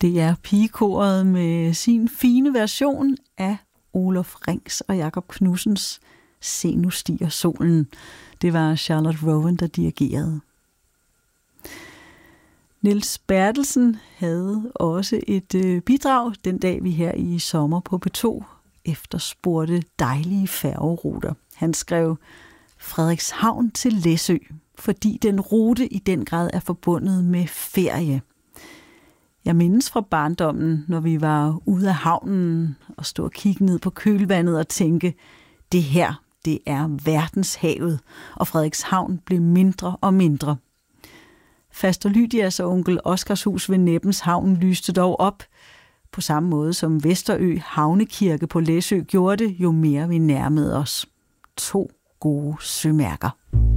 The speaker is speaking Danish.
Det er pigekoret med sin fine version af Oluf Rings og Jakob Knudsens Se nu stiger solen. Det var Charlotte Rowan, der dirigerede. Niels Bertelsen havde også et bidrag den dag, vi her i sommer på P2 efterspurgte dejlige færgeruter. Han skrev Frederikshavn til Læsø, fordi den rute i den grad er forbundet med ferie. Jeg mindes fra barndommen, når vi var ude af havnen og stod og kiggede ned på kølvandet og tænke, det her, det er verdenshavet, og Frederikshavn blev mindre og mindre. Faster Lydias og onkel Oskars hus ved Neppens havn lyste dog op, på samme måde som Vesterø Havnekirke på Læsø gjorde det, jo mere vi nærmede os. 2 gode sømærker.